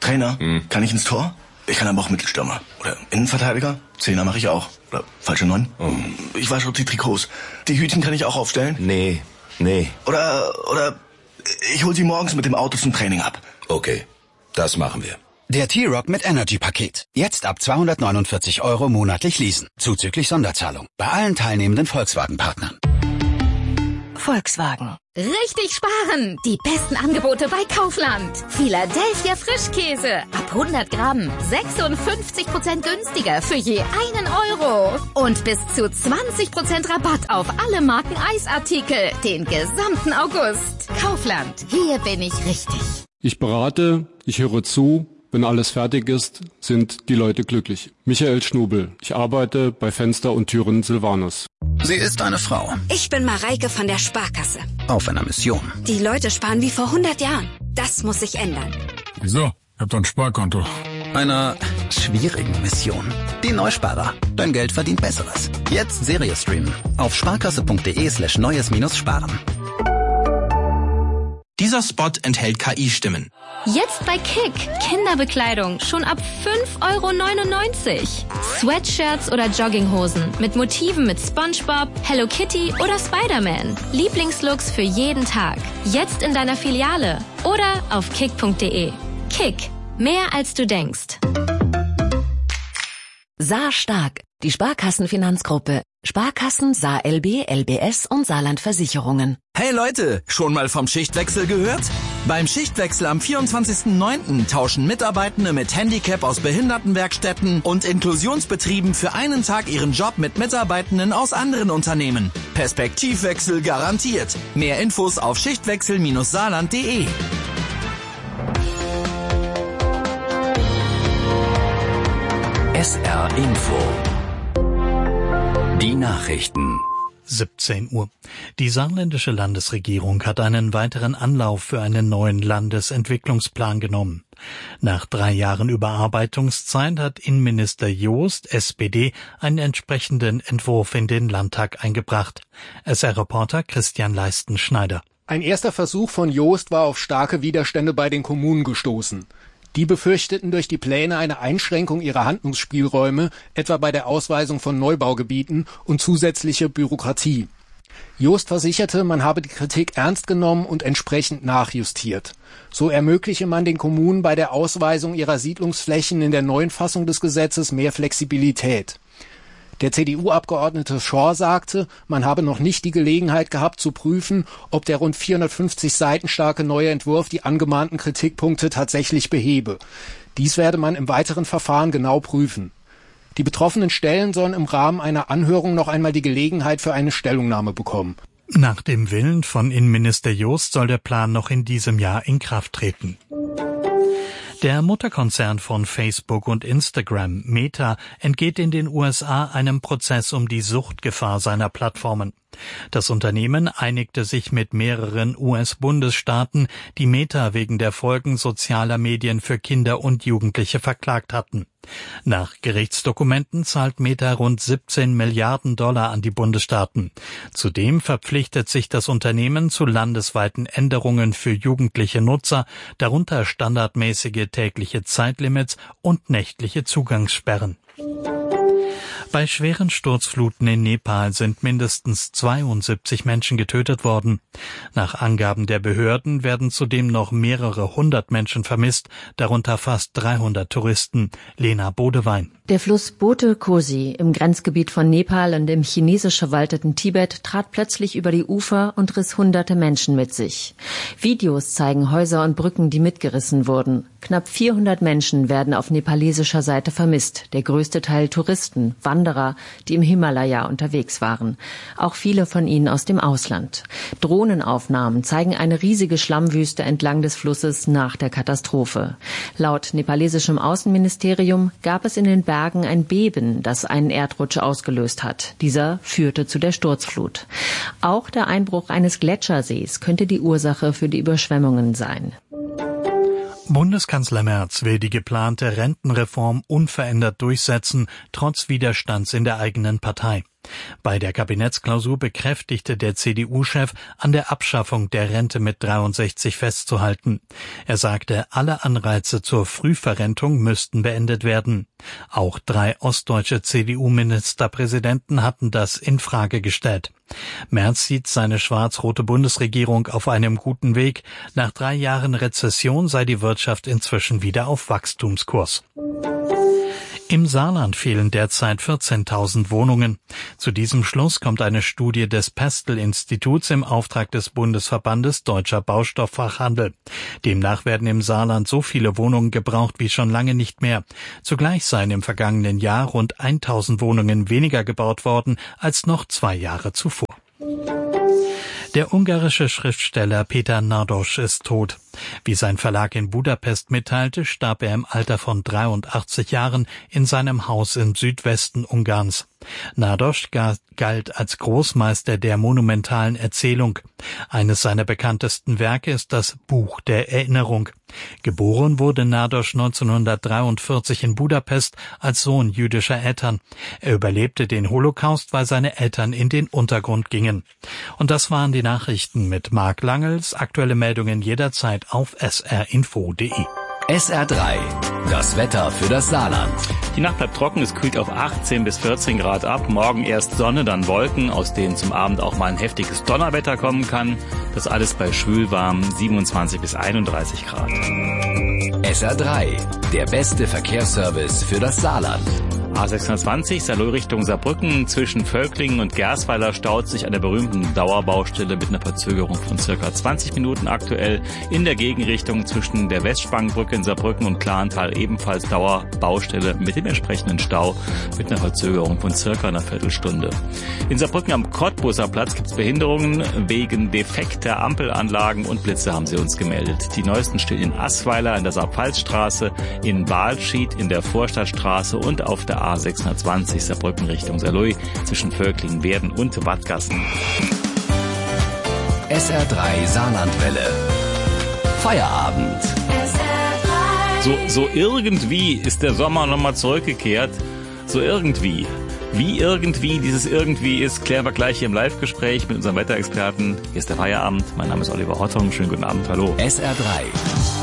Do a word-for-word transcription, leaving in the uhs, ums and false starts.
Trainer. Hm. Kann ich ins Tor? Ich kann aber auch Mittelstürmer. Oder Innenverteidiger. Zehner mache ich auch. Oder falsche Neun. Oh. Ich wasche auch die Trikots. Die Hütchen kann ich auch aufstellen. Nee, nee. Oder, oder ich hol sie morgens mit dem Auto zum Training ab. Okay, das machen wir. Der T-Roc mit Energy-Paket. Jetzt ab zweihundertneunundvierzig Euro monatlich leasen. Zuzüglich Sonderzahlung. Bei allen teilnehmenden Volkswagen-Partnern. Volkswagen. Richtig sparen! Die besten Angebote bei Kaufland. Philadelphia Frischkäse. Ab hundert Gramm. sechsundfünfzig Prozent günstiger für je einen Euro. Und bis zu zwanzig Prozent Rabatt auf alle Marken Eisartikel. Den gesamten August. Kaufland. Hier bin ich richtig. Ich berate, ich höre zu. Wenn alles fertig ist, sind die Leute glücklich. Michael Schnubel. Ich arbeite bei Fenster und Türen Silvanus. Sie ist eine Frau. Ich bin Mareike von der Sparkasse. Auf einer Mission. Die Leute sparen wie vor hundert Jahren. Das muss sich ändern. Wieso? Ich hab doch ein Sparkonto. Einer schwierigen Mission. Die Neusparer. Dein Geld verdient Besseres. Jetzt Serie streamen. Auf sparkasse.de slash neues minus sparen. Dieser Spot enthält K I-Stimmen. Jetzt bei Kick. Kinderbekleidung schon ab fünf Euro neunundneunzig. Sweatshirts oder Jogginghosen mit Motiven mit SpongeBob, Hello Kitty oder Spider-Man. Lieblingslooks für jeden Tag. Jetzt in deiner Filiale oder auf kick punkt de. Kick. Mehr als du denkst. Saar Stark. Die Sparkassenfinanzgruppe. Sparkassen, Saar L B, L B S und Saarland Versicherungen. Hey Leute, schon mal vom Schichtwechsel gehört? Beim Schichtwechsel am vierundzwanzigsten neunten tauschen Mitarbeitende mit Handicap aus Behindertenwerkstätten und Inklusionsbetrieben für einen Tag ihren Job mit Mitarbeitenden aus anderen Unternehmen. Perspektivwechsel garantiert. Mehr Infos auf schichtwechsel Bindestrich saarland punkt de. S R Info. Die Nachrichten. siebzehn Uhr. Die saarländische Landesregierung hat einen weiteren Anlauf für einen neuen Landesentwicklungsplan genommen. Nach drei Jahren Überarbeitungszeit hat Innenminister Joost, S P D, einen entsprechenden Entwurf in den Landtag eingebracht. S R-Reporter Christian Leisten-Schneider. Ein erster Versuch von Joost war auf starke Widerstände bei den Kommunen gestoßen. Die befürchteten durch die Pläne eine Einschränkung ihrer Handlungsspielräume, etwa bei der Ausweisung von Neubaugebieten und zusätzliche Bürokratie. Joost versicherte, man habe die Kritik ernst genommen und entsprechend nachjustiert. So ermögliche man den Kommunen bei der Ausweisung ihrer Siedlungsflächen in der neuen Fassung des Gesetzes mehr Flexibilität. Der C D U-Abgeordnete Schor sagte, man habe noch nicht die Gelegenheit gehabt zu prüfen, ob der rund vierhundertfünfzig Seiten starke neue Entwurf die angemahnten Kritikpunkte tatsächlich behebe. Dies werde man im weiteren Verfahren genau prüfen. Die betroffenen Stellen sollen im Rahmen einer Anhörung noch einmal die Gelegenheit für eine Stellungnahme bekommen. Nach dem Willen von Innenminister Joost soll der Plan noch in diesem Jahr in Kraft treten. Der Mutterkonzern von Facebook und Instagram, Meta, entgeht in den U S A einem Prozess um die Suchtgefahr seiner Plattformen. Das Unternehmen einigte sich mit mehreren U S-Bundesstaaten, die Meta wegen der Folgen sozialer Medien für Kinder und Jugendliche verklagt hatten. Nach Gerichtsdokumenten zahlt Meta rund siebzehn Milliarden Dollar an die Bundesstaaten. Zudem verpflichtet sich das Unternehmen zu landesweiten Änderungen für jugendliche Nutzer, darunter standardmäßige tägliche Zeitlimits und nächtliche Zugangssperren. Bei schweren Sturzfluten in Nepal sind mindestens zweiundsiebzig Menschen getötet worden. Nach Angaben der Behörden werden zudem noch mehrere hundert Menschen vermisst, darunter fast dreihundert Touristen. Lena Bodewein. Der Fluss Bote Kosi im Grenzgebiet von Nepal und im chinesisch verwalteten Tibet trat plötzlich über die Ufer und riss hunderte Menschen mit sich. Videos zeigen Häuser und Brücken, die mitgerissen wurden. Knapp vierhundert Menschen werden auf nepalesischer Seite vermisst, der größte Teil Touristen, Wanderer, die im Himalaya unterwegs waren. Auch viele von ihnen aus dem Ausland. Drohnenaufnahmen zeigen eine riesige Schlammwüste entlang des Flusses nach der Katastrophe. Laut nepalesischem Außenministerium gab es in den Bergen ein Beben, das einen Erdrutsch ausgelöst hat. Dieser führte zu der Sturzflut. Auch der Einbruch eines Gletschersees könnte die Ursache für die Überschwemmungen sein. Bundeskanzler Merz will die geplante Rentenreform unverändert durchsetzen, trotz Widerstands in der eigenen Partei. Bei der Kabinettsklausur bekräftigte der C D U-Chef, an der Abschaffung der Rente mit dreiundsechzig festzuhalten. Er sagte, alle Anreize zur Frühverrentung müssten beendet werden. Auch drei ostdeutsche C D U-Ministerpräsidenten hatten das in Frage gestellt. Merz sieht seine schwarz-rote Bundesregierung auf einem guten Weg. Nach drei Jahren Rezession sei die Wirtschaft inzwischen wieder auf Wachstumskurs. Im Saarland fehlen derzeit vierzehntausend Wohnungen. Zu diesem Schluss kommt eine Studie des Pestel-Instituts im Auftrag des Bundesverbandes Deutscher Baustofffachhandel. Demnach werden im Saarland so viele Wohnungen gebraucht wie schon lange nicht mehr. Zugleich seien im vergangenen Jahr rund tausend Wohnungen weniger gebaut worden als noch zwei Jahre zuvor. Der ungarische Schriftsteller Peter Nádas ist tot. Wie sein Verlag in Budapest mitteilte, starb er im Alter von dreiundachtzig Jahren in seinem Haus im Südwesten Ungarns. Nádas galt als Großmeister der monumentalen Erzählung. Eines seiner bekanntesten Werke ist das Buch der Erinnerung. Geboren wurde Nádas neunzehnhundertdreiundvierzig in Budapest als Sohn jüdischer Eltern. Er überlebte den Holocaust, weil seine Eltern in den Untergrund gingen. Und das waren die Nachrichten mit Marc Langels. Aktuelle Meldungen jederzeit auf s r info punkt d e. S R drei, das Wetter für das Saarland. Die Nacht bleibt trocken, es kühlt auf achtzehn bis vierzehn Grad ab. Morgen erst Sonne, dann Wolken, aus denen zum Abend auch mal ein heftiges Donnerwetter kommen kann. Das alles bei schwülwarm siebenundzwanzig bis einunddreißig Grad. S R drei, der beste Verkehrsservice für das Saarland. A sechshundertzwanzig, Saarlouis Richtung Saarbrücken. Zwischen Völklingen und Gersweiler staut sich an der berühmten Dauerbaustelle mit einer Verzögerung von circa zwanzig Minuten aktuell. In der Gegenrichtung zwischen der Westspangenbrücke in Saarbrücken und Klarental ebenfalls Dauerbaustelle mit dem entsprechenden Stau mit einer Verzögerung von circa einer Viertelstunde. In Saarbrücken am Cottbuser Platz gibt es Behinderungen wegen defekter Ampelanlagen und Blitze, haben sie uns gemeldet. Die neuesten stehen in Assweiler in der Saar-Pfalz-Straße, in Walschied in der Vorstadtstraße und auf der A sechshundertzwanzig Saarbrücken Richtung Saarlouis zwischen Völklingen, Werden und Wattgassen. S R drei Saarlandwelle. Feierabend. So, so irgendwie ist der Sommer nochmal zurückgekehrt. So irgendwie. Wie irgendwie dieses irgendwie ist, klären wir gleich hier im Live-Gespräch mit unserem Wetterexperten. Hier ist der Feierabend. Mein Name ist Oliver Hottung. Schönen guten Abend. Hallo. S R drei.